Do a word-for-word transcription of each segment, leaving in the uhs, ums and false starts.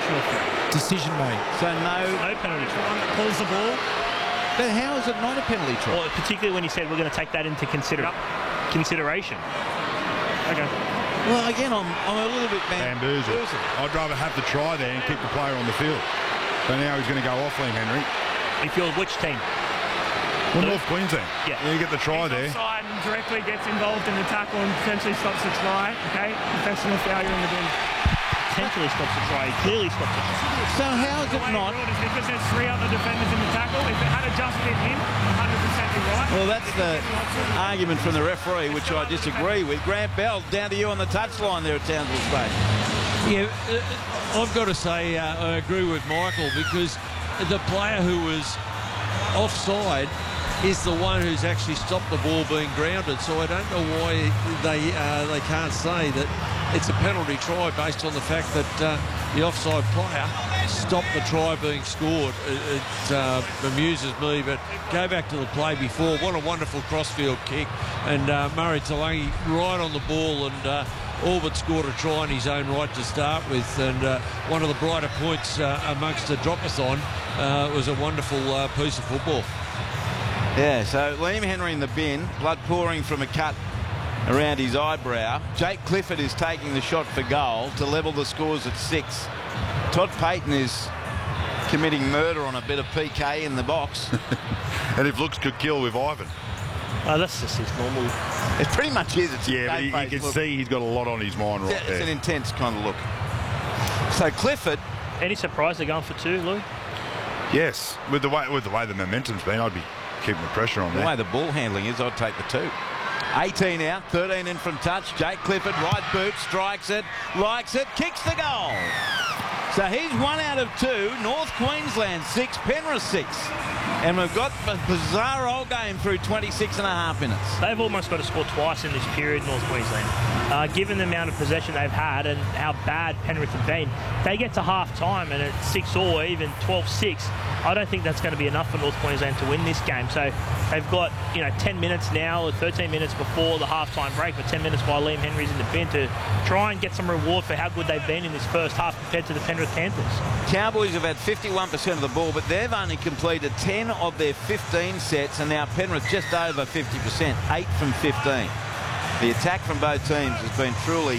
intentional foul. Decision made. So no... No penalty try. One that pulls the ball. Then how is it not a penalty try? Well, particularly when he said we're going to take that into consider yep. consideration. Okay. Well, again, I'm, I'm a little bit bamboozled. I'd rather have the try there and keep the player on the field. So now he's going to go off Liam Henry. He feels which team? Well, North Queensland. Yeah. You get the try He's there. Offside and directly gets involved in the tackle and potentially stops the try. Okay, professional failure in the bin. Potentially stops the try. He clearly stops the try. So how is it not? Is because there's three other defenders in the tackle. If it had just been him, one hundred percent be right. Well, that's the argument from the referee, which I disagree with. Grant Bell, down to you on the touchline there at Townsville Stadium. Yeah, uh, I've got to say uh, I agree with Michael, because the player who was offside is the one who's actually stopped the ball being grounded. So I don't know why they uh, they can't say that it's a penalty try based on the fact that uh, the offside player stopped the try being scored. It, it uh, amuses me, but go back to the play before. What a wonderful crossfield kick, and uh, Murray Talangi right on the ball, and uh, all but scored a try in his own right to start with. And uh, one of the brighter points uh, amongst the drop-a-thon uh, was a wonderful uh, piece of football. Yeah, so Liam Henry in the bin, blood pouring from a cut around his eyebrow. Jake Clifford is taking the shot for goal to level the scores at six. Todd Payton is committing murder on a bit of P K in the box. And if looks could kill with Ivan. Oh, that's just his normal. It pretty much is. It's yeah, but you, you can look. see he's got a lot on his mind right yeah, it's there. It's an intense kind of look. So Clifford. Any surprise they're going for two, Lou? Yes, with the way with the way the momentum's been, I'd be keeping the pressure on the there. The way the ball handling is, I'd take the two. eighteen out, thirteen in from touch. Jake Clifford, right boot, strikes it, likes it, kicks the goal. So he's one out of two. North Queensland six, Penrith six. And we've got a bizarre old game through twenty-six and a half minutes. They've almost got to score twice in this period, North Queensland. Uh, given the amount of possession they've had and how bad Penrith have been, they get to half-time and it's six or even twelve six. I don't think that's going to be enough for North Queensland to win this game. So they've got, you know, ten minutes now, or thirteen minutes before the half-time break, but ten minutes while Liam Henry's in the bin to try and get some reward for how good they've been in this first half compared to the Penrith Panthers. Cowboys have had fifty-one percent of the ball, but they've only completed ten of their fifteen sets, and now Penrith just over fifty percent, eight from fifteen. The attack from both teams has been truly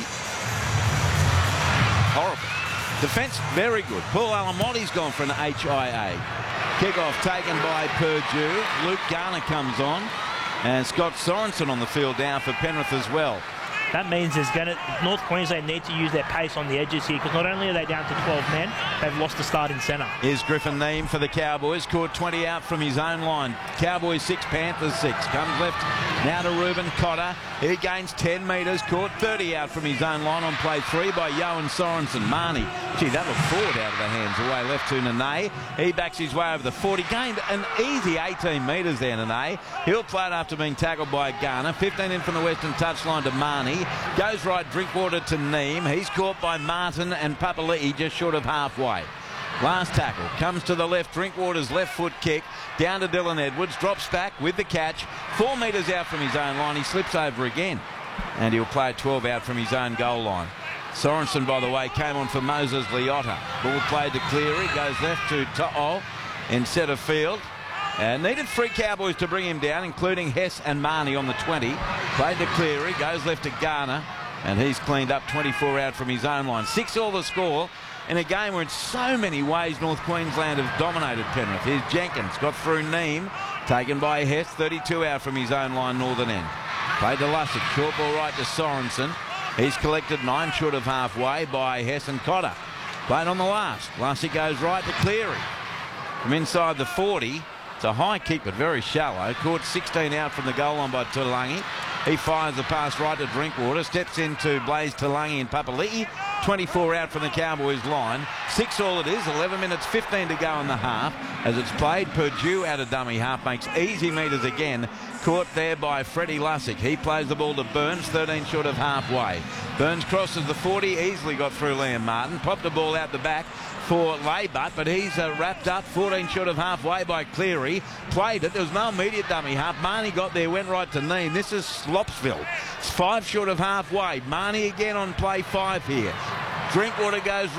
horrible. Defence, very good. Paul Alamotti's gone for an H I A. Kick-off taken by Purdue. Luke Garner comes on, and Scott Sorensen on the field now for Penrith as well. That means there's going to North Queensland need to use their pace on the edges here, because not only are they down to twelve men, they've lost the starting centre. Here's Griffin Neame for the Cowboys, caught twenty out from his own line. Cowboys six, Panthers six. Comes left now to Reuben Cotter. He gains ten metres, caught thirty out from his own line on play three by Johan Sorensen. Marnie, gee, that looked forward out of the hands, away left to Nene. He backs his way over the forty, gained an easy eighteen metres there, Nene. He'll play it after being tackled by Garner. fifteen in from the western touchline to Marnie. Goes right, Drinkwater to Neame. He's caught by Martin and Papali'i just short of halfway. Last tackle comes to the left. Drinkwater's left foot kick down to Dylan Edwards. Drops back with the catch. Four metres out from his own line. He slips over again. And he'll play twelve out from his own goal line. Sorensen, by the way, came on for Moses Leota. Ball played to Cleary. Goes left to To'o in centre field. And needed three Cowboys to bring him down, including Hess and Marnie on the twenty. Played to Cleary, goes left to Garner, and he's cleaned up twenty-four out from his own line. Six all the score in a game where in so many ways North Queensland have dominated Penrith. Here's Jenkins, got through Neame, taken by Hess, thirty-two out from his own line, northern end. Played to Lussick, short ball right to Sorensen. He's collected nine short of halfway by Hess and Cotter. Played on the last. Lussick goes right to Cleary. From inside the forty. It's a high kick, but very shallow. Caught sixteen out from the goal line by Talangi. He fires the pass right to Drinkwater. Steps into Blaze Talangi and Papali'i. twenty-four out from the Cowboys line. Six all it is. eleven minutes, fifteen to go in the half. As it's played, Purdue out of dummy half makes easy metres again. Caught there by Freddie Lussick. He plays the ball to Burns, thirteen short of halfway. Burns crosses the forty, easily got through Liam Martin. Popped the ball out the back for Laybutt, but he's uh, wrapped up, fourteen short of halfway by Cleary. Played it. There was no immediate dummy half. Marnie got there, went right to Neame. This is Slopsville. It's five short of halfway. Marnie again on play five here. Drinkwater goes